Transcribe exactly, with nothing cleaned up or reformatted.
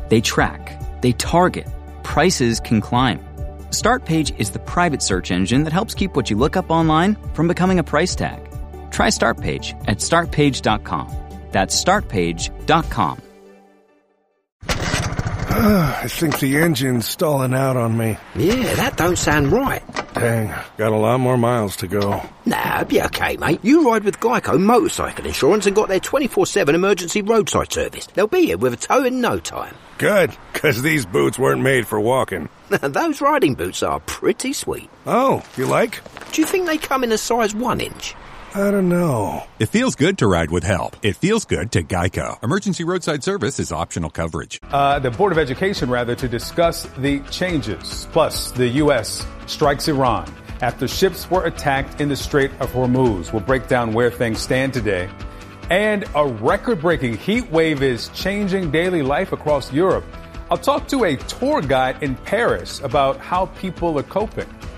They track, they target, prices can climb. Startpage is the private search engine that helps keep what you look up online from becoming a price tag. Try Startpage at start page dot com. That's start page dot com. I think the engine's stalling out on me. Yeah, that don't sound right. Dang, got a lot more miles to go. Nah, be okay, mate. You ride with Geico Motorcycle Insurance and got their twenty-four seven emergency roadside service. They'll be here with a tow in no time. Good, because these boots weren't made for walking. Those riding boots are pretty sweet. Oh, you like? Do you think they come in a size one inch? I don't know. It feels good to ride with help. It feels good to Geico. Emergency roadside service is optional coverage. Uh, the Board of Education, rather, to discuss the changes. Plus, the U S strikes Iran after ships were attacked in the Strait of Hormuz. We'll break down where things stand today. And a record-breaking heat wave is changing daily life across Europe. I'll talk to a tour guide in Paris about how people are coping.